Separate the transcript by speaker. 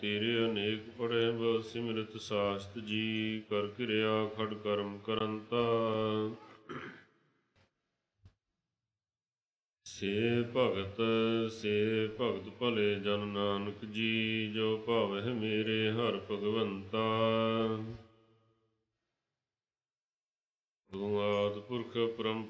Speaker 1: ਤੇਰੇ ਅਨੇਕ ਪੜ੍ਹੇ ਬਹੁ ਸਿਮਰਤ ਸਾਸਤ ਜੀ। ਕਰ ਕਿਰਿਆ ਖੜ ਕਰਮ ਕਰੰਤਾ। ਸੇ ਭਗਤ ਭਲੇ ਜਨ ਨਾਨਕ ਜੀ। ਜੋ ਭਾਵਹਿ ਮੇਰੇ ਹਰਿ ਭਗਵੰਤਾ। ਤੂੰ ਆਦਿ ਪੁਰਖ ਪਰਮ